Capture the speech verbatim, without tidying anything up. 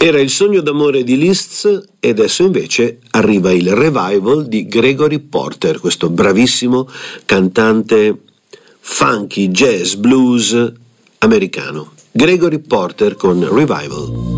Era il sogno d'amore di Liszt e adesso invece arriva il revival di Gregory Porter, questo bravissimo cantante funky, jazz, blues americano. Gregory Porter con Revival.